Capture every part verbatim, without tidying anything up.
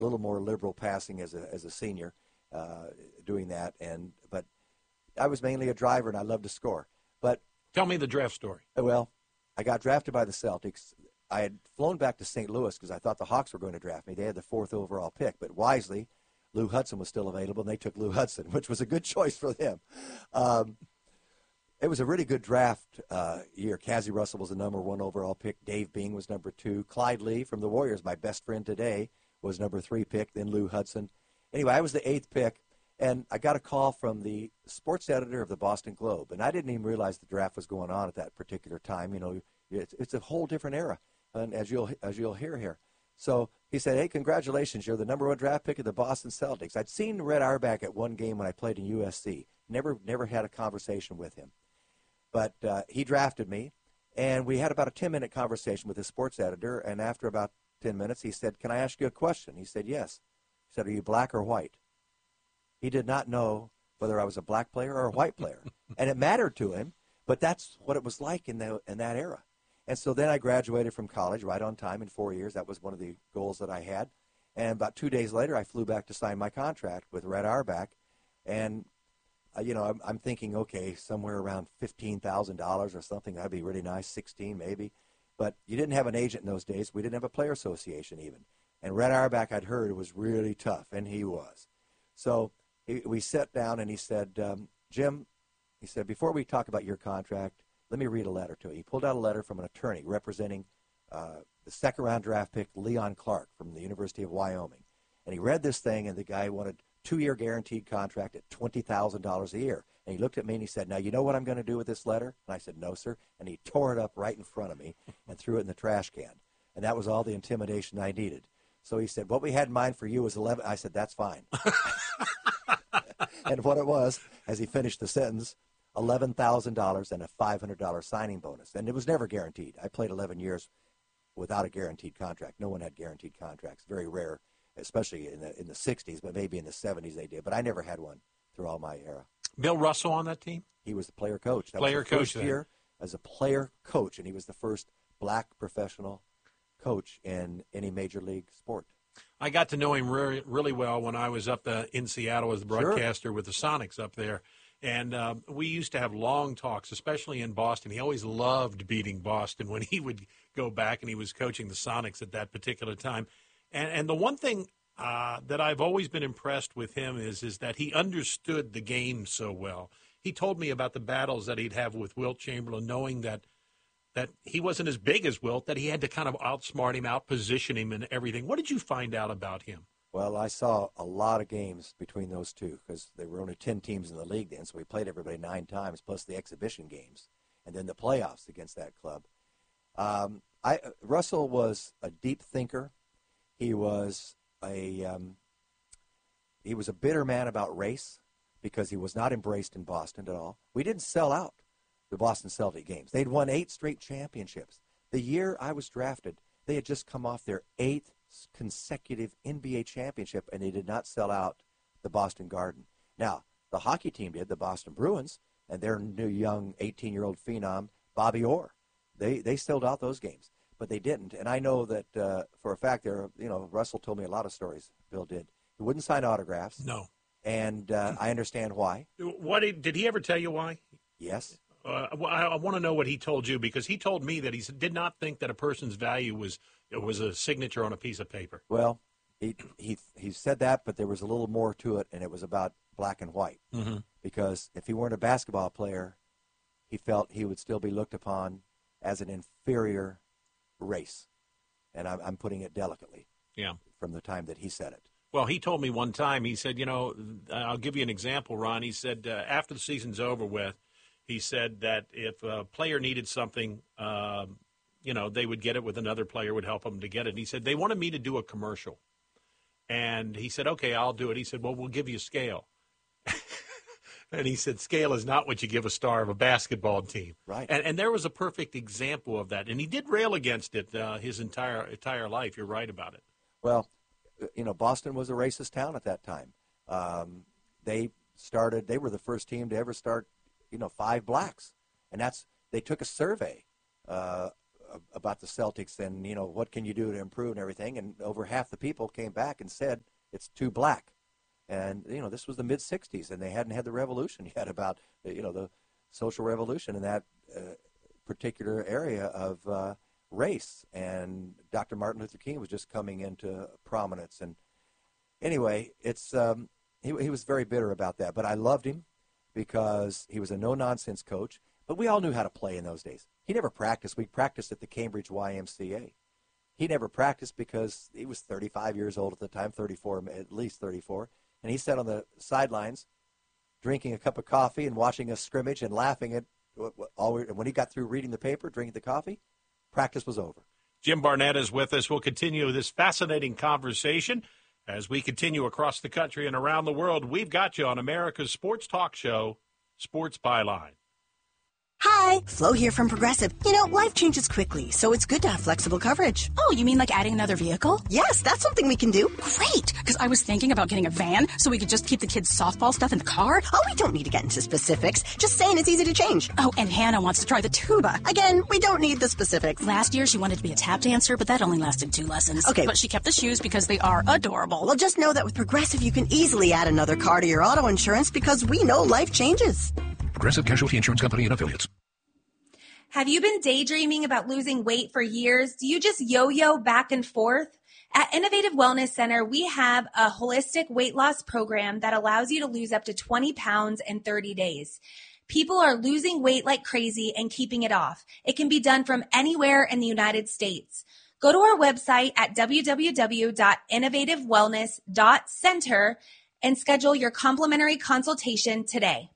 a little more liberal passing as a as a senior, uh, doing that. And but I was mainly a driver, and I loved to score. But tell me the draft story. Well, I got drafted by the Celtics. I had flown back to Saint Louis because I thought the Hawks were going to draft me. They had the fourth overall pick, but wisely, Lou Hudson was still available, and they took Lou Hudson, which was a good choice for them. Um, it was a really good draft uh, year. Cazzie Russell was the number one overall pick. Dave Bing was number two. Clyde Lee from the Warriors, my best friend today, was number three pick, then Lou Hudson. Anyway, I was the eighth pick, and I got a call from the sports editor of the Boston Globe, and I didn't even realize the draft was going on at that particular time. You know, it's, it's a whole different era, and as you'll as you'll hear here. So he said, "Hey, congratulations! You're the number one draft pick of the Boston Celtics." I'd seen Red Auerbach at one game when I played in U S C. Never never had a conversation with him, but uh, he drafted me, and we had about a ten-minute conversation with his sports editor. And after about ten minutes, he said, "Can I ask you a question?" He said, "Yes." He said, "Are you black or white?" He did not know whether I was a black player or a white player, and it mattered to him. But that's what it was like in the in that era. And so then I graduated from college right on time in four years. That was one of the goals that I had. And about two days later, I flew back to sign my contract with Red Auerbach. And, uh, you know, I'm, I'm thinking, okay, somewhere around fifteen thousand dollars or something. That'd be really nice, sixteen maybe. But you didn't have an agent in those days. We didn't have a player association even. And Red Auerbach, I'd heard, was really tough, and he was. So he, we sat down, and he said, um, Jim, he said, before we talk about your contract, let me read a letter to you. He pulled out a letter from an attorney representing uh, the second-round draft pick, Leon Clark, from the University of Wyoming. And he read this thing, and the guy wanted a two-year guaranteed contract at twenty thousand dollars a year. And he looked at me, and he said, "Now, you know what I'm going to do with this letter?" And I said, "No, sir." And he tore it up right in front of me and threw it in the trash can. And that was all the intimidation I needed. So he said, "What we had in mind for you was eleven." I said, "That's fine." And what it was, as he finished the sentence, eleven thousand dollars and a five hundred dollars signing bonus. And it was never guaranteed. I played eleven years without a guaranteed contract. No one had guaranteed contracts. Very rare, especially in the in the sixties, but maybe in the seventies they did. But I never had one through all my era. Bill Russell on that team? He was the player coach. That player was the coach first year as a player coach, and he was the first black professional coach in any major league sport. I got to know him really, really well when I was up uh, in Seattle as the broadcaster Sure. with the Sonics up there. And uh, we used to have long talks, especially in Boston. He always loved beating Boston when he would go back, and he was coaching the Sonics at that particular time. And, and the one thing uh, that I've always been impressed with him is, is that he understood the game so well. He told me about the battles that he'd have with Wilt Chamberlain, knowing that that he wasn't as big as Wilt, that he had to kind of outsmart him, outposition him and everything. What did you find out about him? Well, I saw a lot of games between those two because there were only ten teams in the league then, so we played everybody nine times, plus the exhibition games, and then the playoffs against that club. Um, I, Russell was a deep thinker. He was a um, he was a bitter man about race because he was not embraced in Boston at all. We didn't sell out the Boston Celtic games. They'd won eight straight championships. The year I was drafted, they had just come off their eighth consecutive N B A championship, and they did not sell out the Boston Garden. Now, the hockey team did, the Boston Bruins, and their new young eighteen-year-old phenom, Bobby Orr. They they sold out those games, but they didn't. And I know that uh, for a fact, there, you know, Russell told me a lot of stories. Bill did. He wouldn't sign autographs. No. And uh, I understand why. What did, did he ever tell you why? Yes. Uh, I, I want to know what he told you, because he told me that he did not think that a person's value was was a signature on a piece of paper. Well, he he he said that, but there was a little more to it, and it was about black and white. Mm-hmm. Because if he weren't a basketball player, he felt he would still be looked upon as an inferior race, and I'm, I'm putting it delicately. Yeah. From the time that he said it. Well, he told me one time. He said, you know, I'll give you an example, Ron. He said uh, after the season's over with, he said that if a player needed something, uh, you know, they would get it with another player would help them to get it. And he said, they wanted me to do a commercial. And he said, okay, I'll do it. He said, well, we'll give you scale. And he said, scale is not what you give a star of a basketball team. Right. And, and there was a perfect example of that. And he did rail against it uh, his entire entire life. You're right about it. Well, you know, Boston was a racist town at that time. Um, they started, they were the first team to ever start, you know, five blacks. And that's, they took a survey uh, about the Celtics and, you know, what can you do to improve and everything. And over half the people came back and said it's too black. And, you know, this was the mid sixties, and they hadn't had the revolution yet about, you know, the social revolution in that uh, particular area of uh, race. And Doctor Martin Luther King was just coming into prominence. And anyway, it's um, he, he was very bitter about that. But I loved him because he was a no-nonsense coach. But we all knew how to play in those days. He never practiced. We practiced at the Cambridge Y M C A. He never practiced because he was thirty-five years old at the time, thirty-four, at least thirty-four. And he sat on the sidelines drinking a cup of coffee and watching us scrimmage and laughing at all. And when he got through reading the paper, drinking the coffee, practice was over. Jim Barnett is with us. We'll continue this fascinating conversation as we continue across the country and around the world. We've got you on America's sports talk show, Sports Byline. Hi, Flo here from Progressive. You know, life changes quickly, so it's good to have flexible coverage. Oh, you mean like adding another vehicle? Yes, that's something we can do. Great, because I was thinking about getting a van so we could just keep the kids' softball stuff in the car. Oh, we don't need to get into specifics. Just saying it's easy to change. Oh, and Hannah wants to try the tuba. Again, we don't need the specifics. Last year, she wanted to be a tap dancer, but that only lasted two lessons. Okay. But she kept the shoes because they are adorable. Well, just know that with Progressive, you can easily add another car to your auto insurance because we know life changes. Progressive Casualty Insurance Company and Affiliates. Have you been daydreaming about losing weight for years? Do you just yo-yo back and forth? At Innovative Wellness Center, we have a holistic weight loss program that allows you to lose up to twenty pounds in thirty days. People are losing weight like crazy and keeping it off. It can be done from anywhere in the United States. Go to our website at w w w dot innovative wellness dot center and schedule your complimentary consultation today.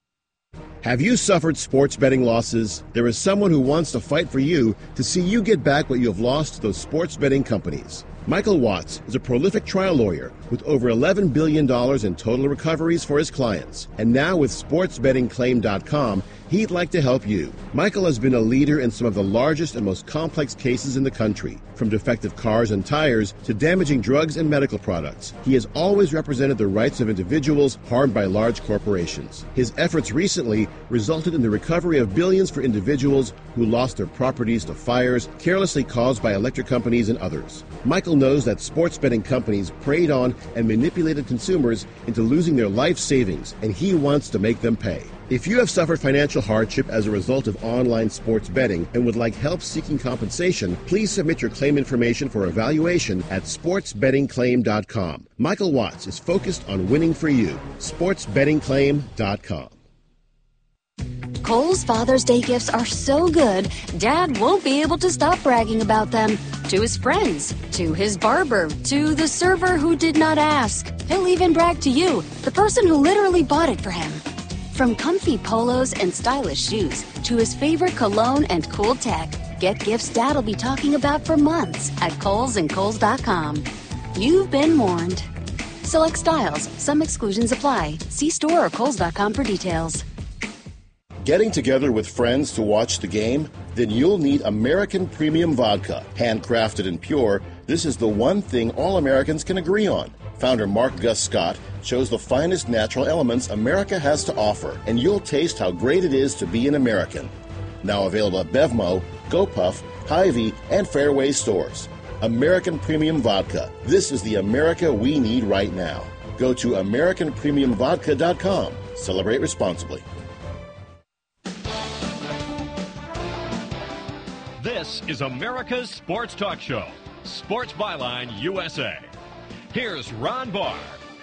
Have you suffered sports betting losses? There is someone who wants to fight for you to see you get back what you have lost to those sports betting companies. Michael Watts is a prolific trial lawyer with over eleven billion dollars in total recoveries for his clients. And now with sports betting claim dot com, he'd like to help you. Michael has been a leader in some of the largest and most complex cases in the country, from defective cars and tires to damaging drugs and medical products. He has always represented the rights of individuals harmed by large corporations. His efforts recently resulted in the recovery of billions for individuals who lost their properties to fires carelessly caused by electric companies and others. Michael knows that sports betting companies preyed on and manipulated consumers into losing their life savings, and he wants to make them pay. If you have suffered financial hardship as a result of online sports betting and would like help seeking compensation, please submit your claim information for evaluation at sports betting claim dot com. Michael Watts is focused on winning for you. sports betting claim dot com. Kohl's Father's Day gifts are so good, Dad won't be able to stop bragging about them. To his friends, to his barber, to the server who did not ask. He'll even brag to you, the person who literally bought it for him. From comfy polos and stylish shoes to his favorite cologne and cool tech, get gifts Dad'll be talking about for months at Kohl's and Kohl's dot com. You've been warned. Select styles. Some exclusions apply. See store or Kohl's dot com for details. Getting together with friends to watch the game? Then you'll need American Premium Vodka. Handcrafted and pure, this is the one thing all Americans can agree on. Founder Mark Gus Scott chose the finest natural elements America has to offer, and you'll taste how great it is to be an American. Now available at Bevmo, GoPuff, Hy-Vee, and Fairway stores. American Premium Vodka. This is the America we need right now. Go to American Premium Vodka dot com. Celebrate responsibly. This is America's Sports Talk Show, Sports Byline U S A. Here's Ron Barr.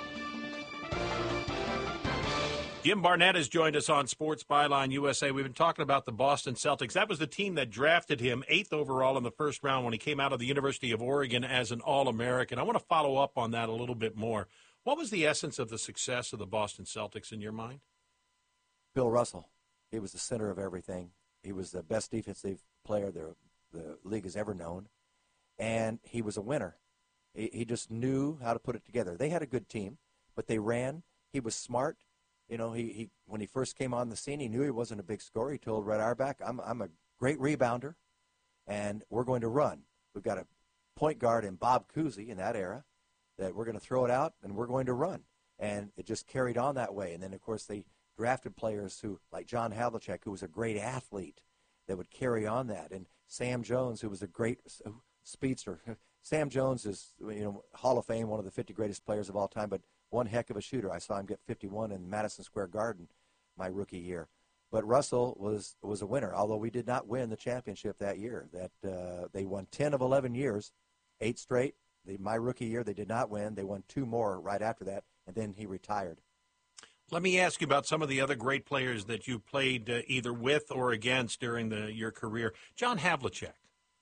Jim Barnett has joined us on Sports Byline U S A. We've been talking about the Boston Celtics. That was the team that drafted him eighth overall in the first round when he came out of the University of Oregon as an All-American. I want to follow up on that a little bit more. What was the essence of the success of the Boston Celtics in your mind? Bill Russell. He was the center of everything. He was the best defensive player the, the league has ever known, and he was a winner. He, he just knew how to put it together. They had a good team, but they ran. He was smart. You know, he, he when he first came on the scene, he knew he wasn't a big scorer. He told Red Auerbach, I'm, I'm a great rebounder, and we're going to run. We've got a point guard in Bob Cousy in that era that we're going to throw it out, and we're going to run. And it just carried on that way. And then, of course, they drafted players who, like John Havlicek, who was a great athlete, that would carry on that. And Sam Jones, who was a great speedster. Sam Jones is, you know, Hall of Fame, one of the fifty greatest players of all time, but one heck of a shooter. I saw him get fifty-one in Madison Square Garden my rookie year. But Russell was was a winner, although we did not win the championship that year. That uh, they won ten of eleven years, eight straight. They, my rookie year, they did not win. They won two more right after that, and then he retired. Let me ask you about some of the other great players that you played uh, either with or against during the, your career. John Havlicek.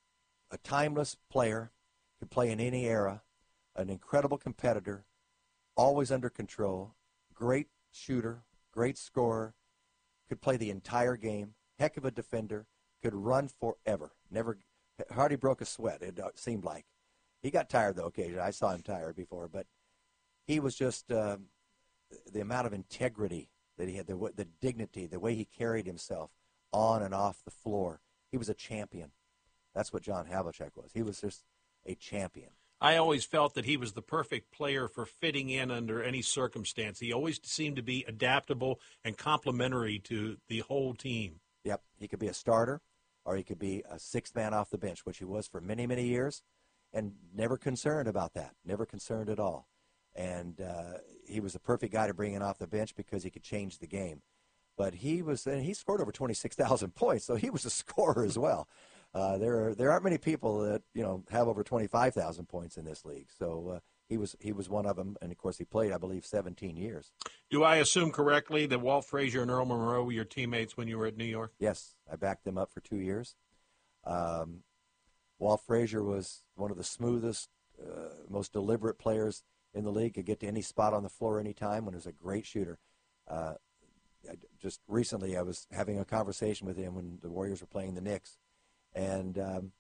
A timeless player, could play in any era, an incredible competitor, always under control, great shooter, great scorer, could play the entire game, heck of a defender, could run forever. Never, hardly broke a sweat, it seemed like. He got tired, though, occasionally. I saw him tired before, but he was just uh, the amount of integrity that he had, the, the dignity, the way he carried himself on and off the floor. He was a champion. That's what John Havlicek was. He was just a champion. I always felt that he was the perfect player for fitting in under any circumstance. He always seemed to be adaptable and complementary to the whole team. Yep. He could be a starter or he could be a sixth man off the bench, which he was for many, many years, and never concerned about that, never concerned at all. And uh, he was the perfect guy to bring in off the bench because he could change the game. But he was, and he scored over twenty-six thousand points, so he was a scorer as well. Uh, there are there aren't many people that you know have over twenty-five thousand points in this league. So uh, he was he was one of them, and of course he played, I believe, seventeen years. Do I assume correctly that Walt Frazier and Earl Monroe were your teammates when you were at New York? Yes, I backed them up for two years. Um, Walt Frazier was one of the smoothest, uh, most deliberate players in the league. Could get to any spot on the floor anytime when he was a great shooter. Uh, I, just recently I was having a conversation with him when the Warriors were playing the Knicks. And um,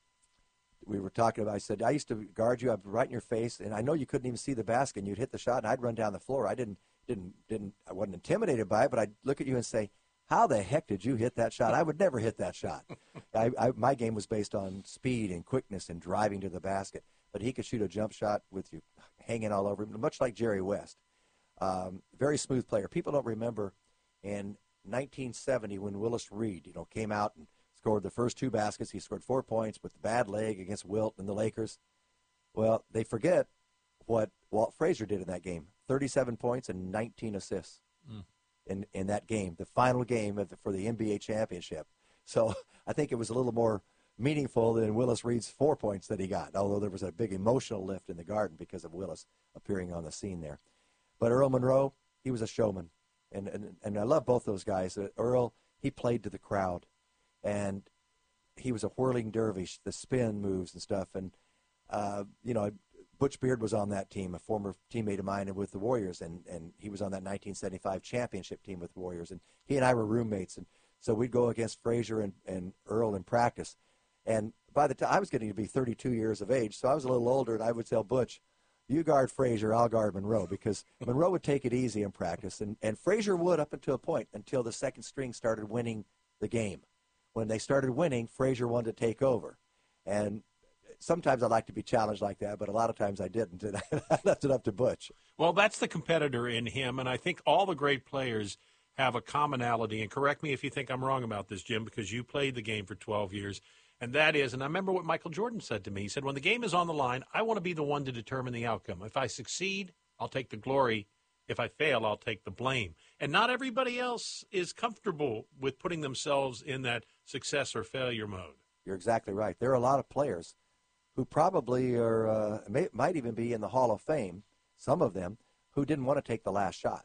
we were talking about, I said, I used to guard you, I'd be right in your face, and I know you couldn't even see the basket, and you'd hit the shot, and I'd run down the floor. I didn't, didn't, didn't, I wasn't intimidated by it, but I'd look at you and say, how the heck did you hit that shot? I would never hit that shot. I, I, my game was based on speed and quickness and driving to the basket, but he could shoot a jump shot with you hanging all over him, much like Jerry West. Um, very smooth player. People don't remember in nineteen seventy when Willis Reed, you know, came out and scored the first two baskets. He scored four points with the bad leg against Wilt and the Lakers. Well, they forget what Walt Frazier did in that game. thirty-seven points and nineteen assists mm. in, in that game, the final game of the, for the N B A championship. So I think it was a little more meaningful than Willis Reed's four points that he got, although there was a big emotional lift in the Garden because of Willis appearing on the scene there. But Earl Monroe, he was a showman. And, and, and I love both those guys. Uh, Earl, he played to the crowd. And he was a whirling dervish, the spin moves and stuff. And, uh, you know, Butch Beard was on that team, a former teammate of mine with the Warriors, and, and he was on that nineteen seventy-five championship team with the Warriors. And he and I were roommates. And so we'd go against Frazier and, and Earl in practice. And by the time I was getting to be thirty-two years of age, so I was a little older, and I would tell Butch, you guard Frazier, I'll guard Monroe, because Monroe would take it easy in practice. And, and Frazier would up until a point, until the second string started winning the game. When they started winning, Frazier wanted to take over. And sometimes I like to be challenged like that, but a lot of times I didn't. And I left it up to Butch. Well, that's the competitor in him, and I think all the great players have a commonality. And correct me if you think I'm wrong about this, Jim, because you played the game for twelve years. And that is, and I remember what Michael Jordan said to me. He said, when the game is on the line, I want to be the one to determine the outcome. If I succeed, I'll take the glory. If I fail, I'll take the blame. And not everybody else is comfortable with putting themselves in that success or failure mode. You're exactly right. There are a lot of players who probably are, uh, may, might even be in the Hall of Fame, some of them, who didn't want to take the last shot.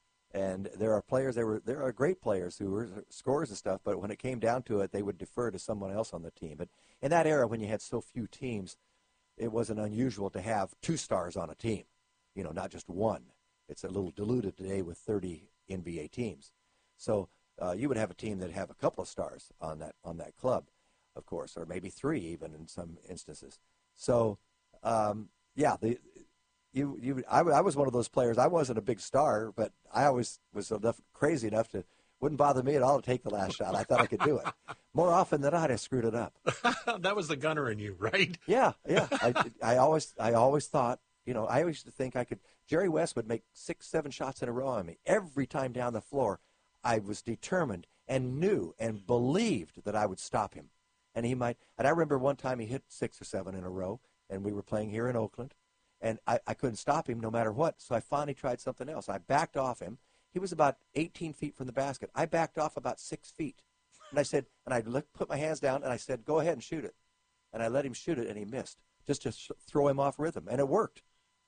And there are players, there were there are great players who were scorers and stuff, but when it came down to it, they would defer to someone else on the team. But in that era, when you had so few teams, it wasn't unusual to have two stars on a team, you know, not just one. It's a little diluted today with thirty N B A teams. So uh, you would have a team that have a couple of stars on that on that club, of course, or maybe three even in some instances. So, um, yeah, the You, you, I, I was one of those players. I wasn't a big star, but I always was enough crazy enough to wouldn't bother me at all to take the last shot. I thought I could do it. More often than not, I screwed it up. That was the gunner in you, right? Yeah, yeah. I, I always, I always thought, you know, I used to think I could. Jerry West would make six, seven shots in a row on me every time down the floor. I was determined and knew and believed that I would stop him, and he might. And I remember one time he hit six or seven in a row, and we were playing here in Oakland, and I, I couldn't stop him no matter what. So I finally tried something else. I backed off him. He was about eighteen feet from the basket. I backed off about six feet, and I said, and I looked, put my hands down, and I said, "Go ahead and shoot it." And I let him shoot it, and he missed, just to sh- throw him off rhythm, and it worked.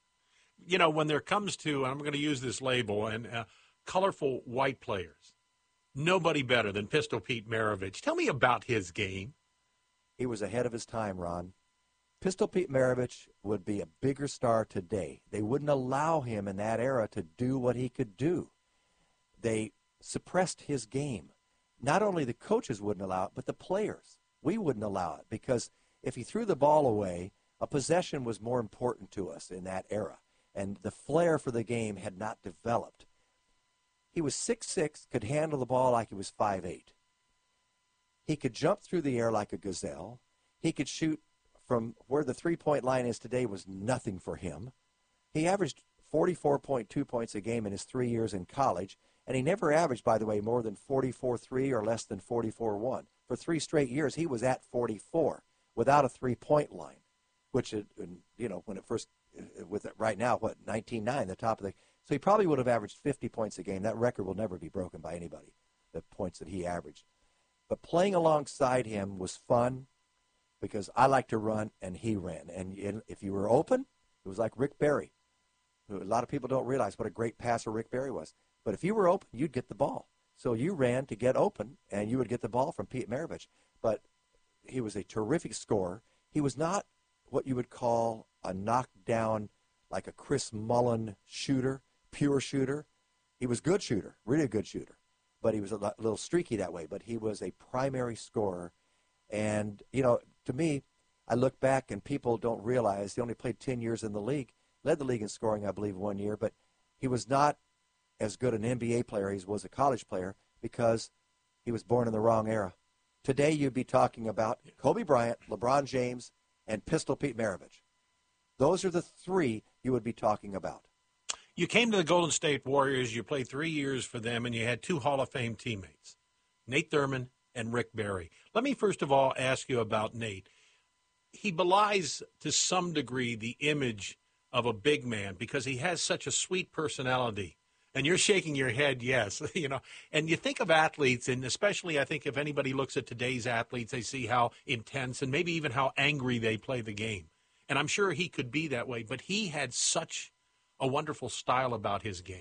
You know, when there comes to, and I'm going to use this label, and uh, colorful white players, nobody better than Pistol Pete Maravich. Tell me about his game. He was ahead of his time, Ron. Pistol Pete Maravich would be a bigger star today. They wouldn't allow him in that era to do what he could do. They suppressed his game. Not only the coaches wouldn't allow it, but the players. We wouldn't allow it because if he threw the ball away, a possession was more important to us in that era. And the flair for the game had not developed. He was six six, could handle the ball like he was five eight. He could jump through the air like a gazelle. He could shoot from where the three-point line is today was nothing for him. He averaged forty-four point two points a game in his three years in college, and he never averaged, by the way, more than forty-four three or less than forty-four one. For three straight years, he was at forty-four without a three-point line, which, it, you know, when it first, with it right now, what, nineteen nine, the top of the, so he probably would have averaged fifty points a game. That record will never be broken by anybody, the points that he averaged. But playing alongside him was fun because I like to run and he ran. And if you were open, it was like Rick Barry. A lot of people don't realize what a great passer Rick Barry was. But if you were open, you'd get the ball. So you ran to get open, and you would get the ball from Pete Maravich. But he was a terrific scorer. He was not what you would call a knockdown, like a Chris Mullin shooter, pure shooter. He was a good shooter, really a good shooter. But he was a little streaky that way. But he was a primary scorer. And, you know, to me, I look back, and people don't realize he only played ten years in the league, led the league in scoring, I believe, one year. But he was not as good an N B A player as he was a college player because he was born in the wrong era. Today you'd be talking about Kobe Bryant, LeBron James, and Pistol Pete Maravich. Those are the three you would be talking about. You came to the Golden State Warriors, you played three years for them, and you had two Hall of Fame teammates, Nate Thurmond and Rick Barry. Let me first of all ask you about Nate. He belies to some degree the image of a big man because he has such a sweet personality. And you're shaking your head, yes. you know. And you think of athletes, and especially I think if anybody looks at today's athletes, they see how intense and maybe even how angry they play the game. And I'm sure he could be that way, but he had such a wonderful style about his game.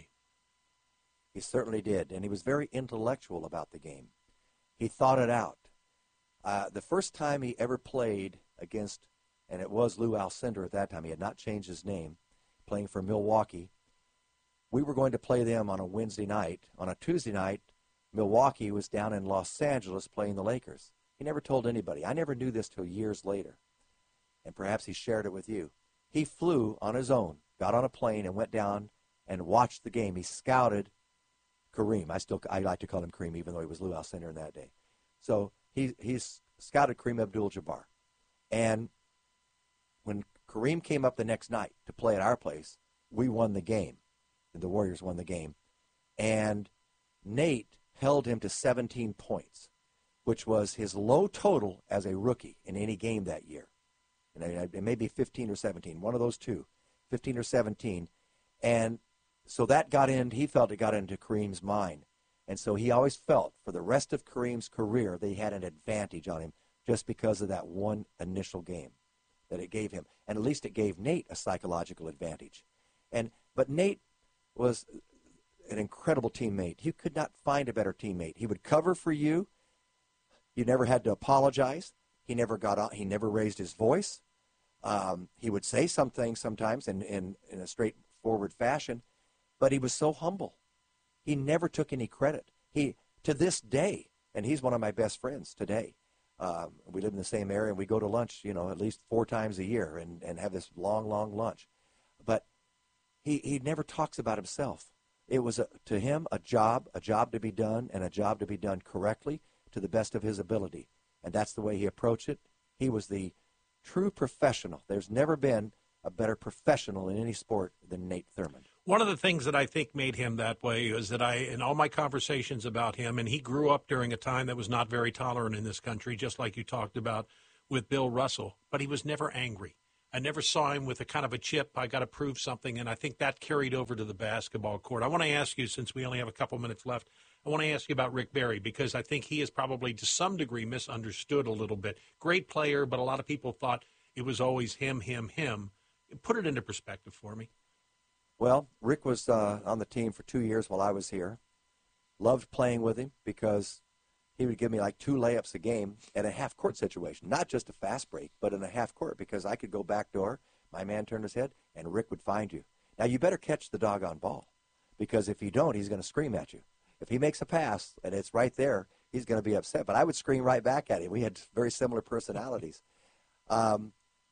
He certainly did, and he was very intellectual about the game. He thought it out. Uh, the first time he ever played against, and it was Lou Alcindor at that time, he had not changed his name, playing for Milwaukee. We were going to play them on a Wednesday night. On a Tuesday night, Milwaukee was down in Los Angeles playing the Lakers. He never told anybody. I never knew this till years later, and perhaps he shared it with you. He flew on his own, got on a plane, and went down and watched the game. He scouted Kareem. I still I like to call him Kareem, even though he was Lou Alcindor in that day. So he he's scouted Kareem Abdul-Jabbar, and when Kareem came up the next night to play at our place, we won the game. The Warriors won the game. And Nate held him to seventeen points, which was his low total as a rookie in any game that year. And it may be fifteen or seventeen, one of those two, fifteen or seventeen. And so that got in, he felt it got into Kareem's mind. And so he always felt for the rest of Kareem's career they had an advantage on him just because of that one initial game that it gave him. And at least it gave Nate a psychological advantage. And but Nate was an incredible teammate. You could not find a better teammate. He would cover for you. You never had to apologize. He never got on, he never raised his voice. Um, he would say some things sometimes in, in, in a straightforward fashion, but he was so humble. He never took any credit. He, to this day, and he's one of my best friends today. Um, we live in the same area, and we go to lunch, you know, at least four times a year and, and have this long, long lunch. But He he never talks about himself. It was, a, to him, a job, a job to be done, and a job to be done correctly to the best of his ability. And that's the way he approached it. He was the true professional. There's never been a better professional in any sport than Nate Thurmond. One of the things that I think made him that way is that I, in all my conversations about him, and he grew up during a time that was not very tolerant in this country, just like you talked about with Bill Russell, but he was never angry. I never saw him with a kind of a chip, I got to prove something, and I think that carried over to the basketball court. I want to ask you, since we only have a couple minutes left, I want to ask you about Rick Barry, because I think he is probably to some degree misunderstood a little bit. Great player, but a lot of people thought it was always him, him, him. Put it into perspective for me. Well, Rick was uh, on the team for two years while I was here. Loved playing with him because he would give me like two layups a game in a half-court situation, not just a fast break, but in a half-court, because I could go back door, my man turned his head, and Rick would find you. Now, you better catch the doggone ball, because if you don't, he's going to scream at you. If he makes a pass and it's right there, he's going to be upset. But I would scream right back at him. We had very similar personalities. Um,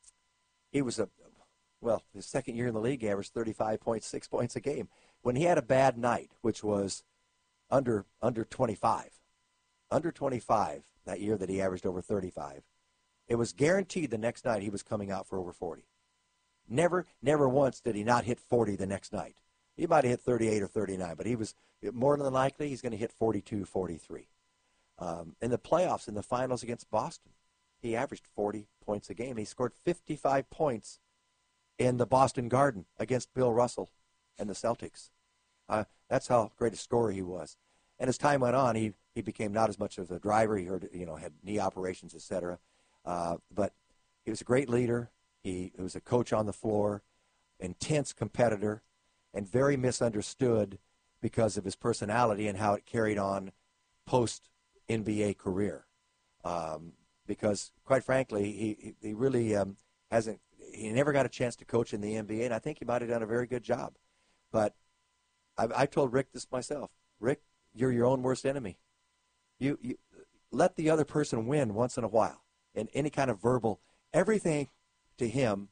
he was a Well, his second year in the league, he averaged thirty-five point six points a game. When he had a bad night, which was under under twenty-five, under twenty-five that year that he averaged over thirty-five, it was guaranteed the next night he was coming out for over forty. Never, never once did he not hit forty the next night. He might have hit thirty-eight or thirty-nine, but he was more than likely he's going to hit forty-two, forty-three. Um, in the playoffs, in the finals against Boston, he averaged forty points a game. He scored fifty-five points in the Boston Garden against Bill Russell and the Celtics. Uh, that's how great a scorer he was. And as time went on, he, he became not as much of a driver. He heard, you know, had knee operations, et cetera. Uh, but he was a great leader. He, he was a coach on the floor, intense competitor, and very misunderstood because of his personality and how it carried on post-N B A career. Um, because, quite frankly, he, he really um, hasn't He never got a chance to coach in the N B A, and I think he might have done a very good job. But I, I told Rick this myself. Rick, you're your own worst enemy. You, you let the other person win once in a while. And any kind of verbal, everything to him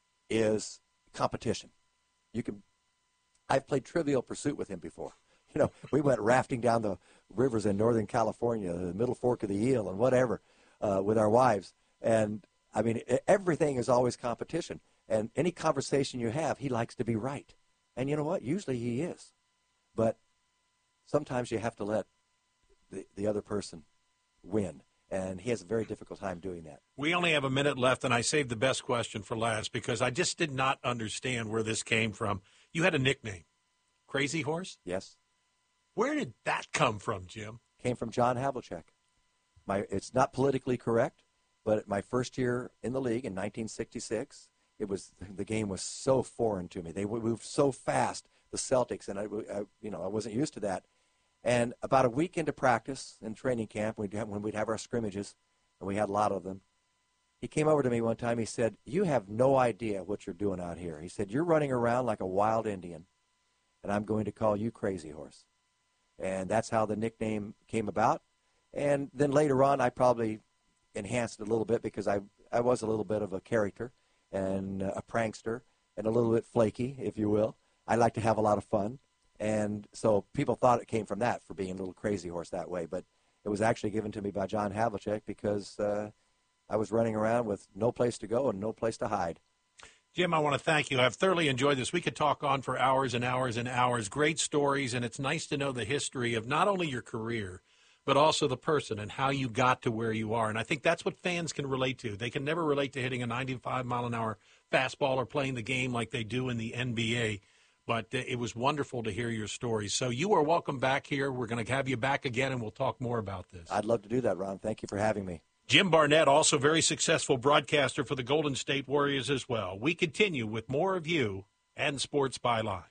is competition. You can. I've played Trivial Pursuit with him before. You know, we went rafting down the rivers in Northern California, the Middle Fork of the Eel, and whatever, uh, with our wives. And I mean, everything is always competition. And any conversation you have, he likes to be right. And you know what? Usually he is. But sometimes you have to let the, the other person win. And he has a very difficult time doing that. We only have a minute left, and I saved the best question for last because I just did not understand where this came from. You had a nickname, Crazy Horse? Yes. Where did that come from, Jim? Came from John Havlicek. My, it's not politically correct. But my first year in the league in nineteen sixty-six, it was the game was so foreign to me. They moved so fast, the Celtics, and I, I you know, I wasn't used to that. And about a week into practice in training camp, we'd have, when we'd have our scrimmages, and we had a lot of them, he came over to me one time. He said, "You have no idea what you're doing out here." He said, "You're running around like a wild Indian, and I'm going to call you Crazy Horse." And that's how the nickname came about. And then later on, I probably enhanced it a little bit because I, I was a little bit of a character and uh, a prankster and a little bit flaky, if you will. I like to have a lot of fun. And so people thought it came from that, for being a little Crazy Horse that way. But it was actually given to me by John Havlicek because uh, I was running around with no place to go and no place to hide. Jim, I want to thank you. I've thoroughly enjoyed this. We could talk on for hours and hours and hours. Great stories, and it's nice to know the history of not only your career, but also the person and how you got to where you are. And I think that's what fans can relate to. They can never relate to hitting a ninety-five mile an hour fastball or playing the game like they do in the N B A. But it was wonderful to hear your stories. So you are welcome back here. We're going to have you back again, and we'll talk more about this. I'd love to do that, Ron. Thank you for having me. Jim Barnett, also very successful broadcaster for the Golden State Warriors as well. We continue with more of you and Sports Byline.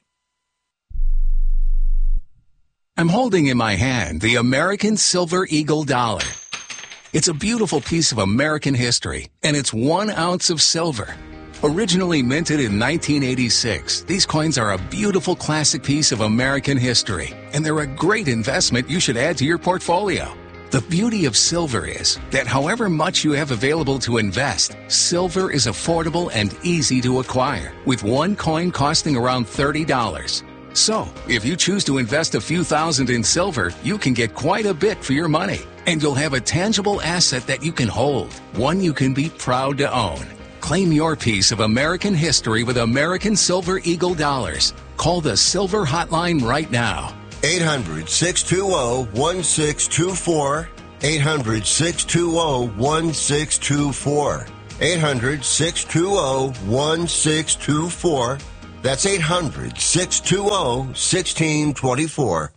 I'm holding in my hand the American Silver Eagle dollar. It's a beautiful piece of American history, and it's one ounce of silver. Originally minted in nineteen eighty-six, these coins are a beautiful classic piece of American history, and they're a great investment you should add to your portfolio. The beauty of silver is that however much you have available to invest, silver is affordable and easy to acquire, with one coin costing around thirty dollars. So, if you choose to invest a few thousand in silver, you can get quite a bit for your money, and you'll have a tangible asset that you can hold, one you can be proud to own. Claim your piece of American history with American Silver Eagle dollars. Call the Silver Hotline right now. eight hundred, six two zero, one six two four. eight hundred, six two zero, one six two four. eight hundred, six two zero, one six two four. That's eight hundred, six two zero, one six two four.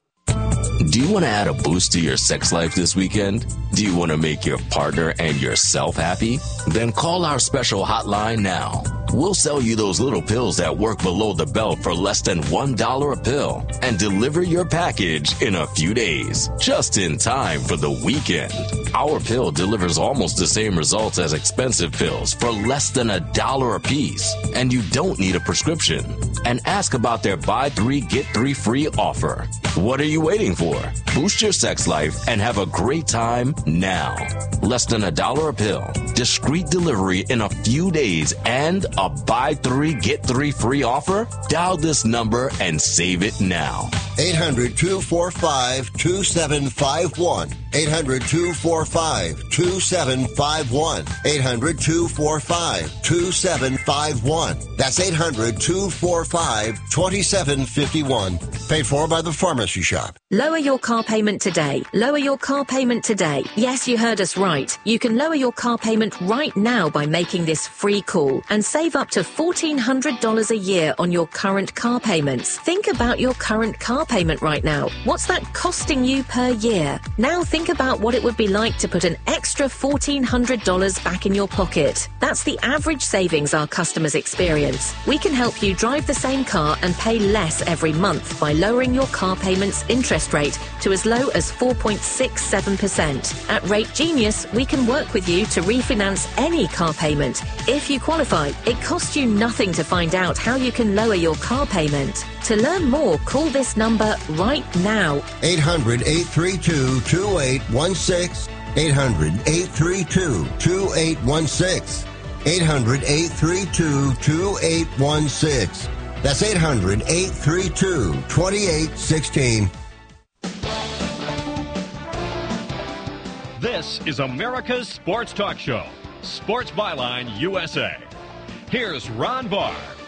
Do you want to add a boost to your sex life this weekend? Do you want to make your partner and yourself happy? Then call our special hotline now. We'll sell you those little pills that work below the belt for less than one dollar a pill and deliver your package in a few days, just in time for the weekend. Our pill delivers almost the same results as expensive pills for less than a dollar a piece, and you don't need a prescription. And ask about their buy three, get three free offer. What are you waiting for? Boost your sex life and have a great time now. Less than a dollar a pill, discreet delivery in a few days, and a buy three, get three free offer? Dial this number and save it now. eight hundred, two four five, two seven five one. eight hundred, two four five, two seven five one. eight hundred, two four five, two seven five one. That's eight hundred, two four five, two seven five one. Paid for by the Pharmacy Shop. Lower your car payment today. Lower your car payment today. Yes, you heard us right. You can lower your car payment right now by making this free call and save up to fourteen hundred dollars a year on your current car payments. Think about your current car payment right now. What's that costing you per year? Now think about what it would be like to put an extra fourteen hundred dollars back in your pocket. That's the average savings our customers experience. We can help you drive the same car and pay less every month by lowering your car payment's interest rate to as low as four point six seven percent. At Rate Genius, we can work with you to refinance any car payment. If you qualify, it costs you nothing to find out how you can lower your car payment. To learn more, call this number right now. eight hundred, eight three two, two eight one six. eight hundred, eight three two, two eight one six. eight hundred, eight three two, two eight one six. That's eight hundred, eight three two, two eight one six. This is America's Sports Talk Show, Sports Byline U S A. Here's Ron Barr.